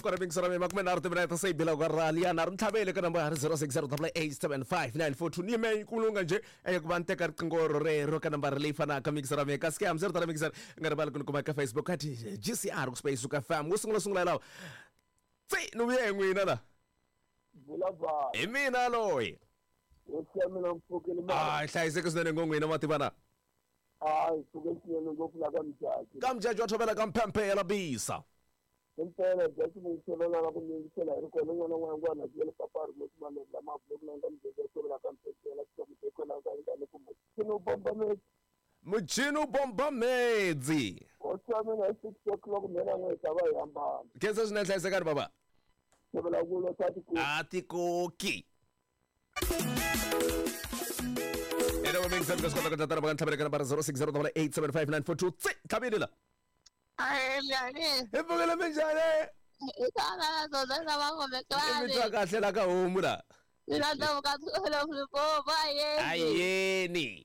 Kora mingisarame makumenarto mina say bila kwarali anar mthabele ka number 0608875942 nime inkulunga nje ekubante ka qingoro rero ka number lefana ka mingisarame ka scam 03 mingisar ngaribala kunukuma ka Facebook athi GCR ku space ka fam usungula lawo tsi nuye ngwina la Bulava. Emina loyi Usamina mfukile ma. hlayiseke sinene ngongwina matibana Fukile ngofuna kamjaji. kamjaji wathobela kamphempela bisa Impela jaji ngithola la kuningisela ikona ngwana wangwana jele papari musimane la mablock nanga mjeze thola kampela kuthi khona ngani kumuntu. Sino bomba methi. mujino bomba medzi Usamina 6 o'clock mina ngizaba ihamba. kese sinehlayiseka baba Sebela kulo sathi ku. atikoki Ero mingisarame kaskota ka tatara bagan thabele ka number 0608759442 tsi thabela Ayelani. Ivukile minjani? Ikhala zona bangomeklane. Imitwa kahle la ka homu la. Ilanda ukathola mlipoba yeni. Ayeni.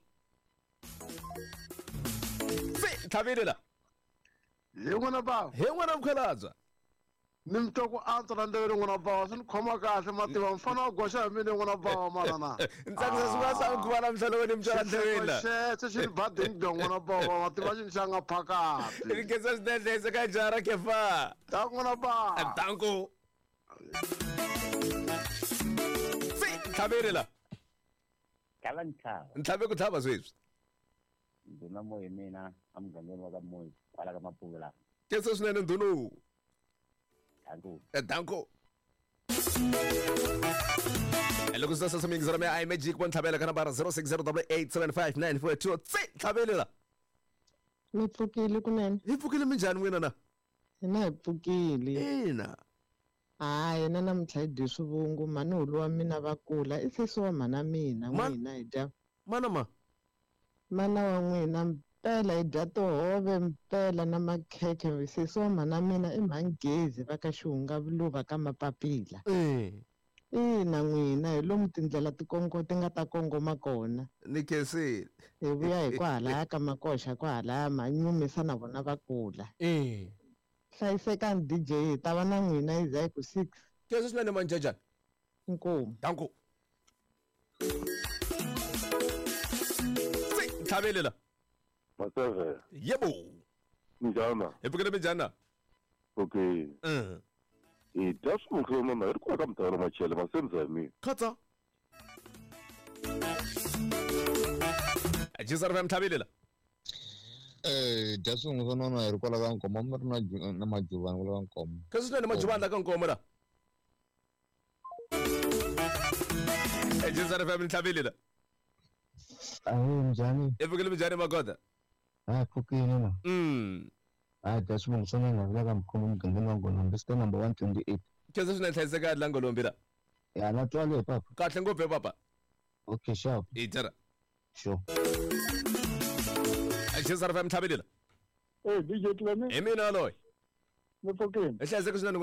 Si thabela. Yengwana ba He n'wana mkhalaza. nimtoko antsala ndevele n'wana ba swi ni khoma kahle mativa mfana wa goxa hi mina n'wana ba manana Ntsakisa swin'wana swa ku va na mhlalo wena mtsala ndlevela. xexo xi ni ba ding dong n'wana ba mativa xi ni xanga phakati Ni kesa swinene ka jara kefa. ta n'wana ba Tanko. Si thabela. Kalanta Ntlabe ku thaba sweswi. nduna moya mina amugangeni wa ka moya kwala ka mapula Kesa swinene ndunu. tangu Tanko. Loko sasa sa mingisarame ay magic one thabela ka number 0608759442 tsi thabela. Mi pfukile kunene Ivukile minjani n'wina na? hina hi pfukile Ina. hayi na namuntlha hi dye swivungu manihulu wa mina va kula i sesi wa mhana mina n'wina hi dya Mana ma. mana wa n'wina mpela hi dya tihove mpela na makhekhe sesi wa mhana mina i mhanghezi va ka xihunga luva ka mapapila ina n'wina hi lomu tindlela ti nga ta kongoma kona Ni kesi. hi vuya hi kwahalaya ka makoxa kwahalaya manyumisa na vona va kula hlayisekani DJ hi ta va na n'wina hi za hi ku 6 Kesi swinene manjajani. inkomu Tanko. Si thabela. Maseve. Yebo. Njana. Ivukile minjani na? Okay. That's mkhona na irikwa kamtara machele masenza yami. Khatsa. Ajisar fam thabela. Dasu ngono no eri kwala ka nkomo mi ri na majuvani kwala ka nkomo Kesi swinene majubanda ka nkomo la. Ajisar fam thabela. njhani Ivukile minjani magoda? pfukile na dasu ngono no kwala ka mkhomo mugangeni wa ngolombe sta number 128 Kesi swinene hlayiseka la ngolombe la. ya na twale papa Kahle ngopfu papa. okay sharp Itara. sure Ajisar fam thabela. DJ Tleme. Emina loyi. Mfukile. Hlayiseka swinene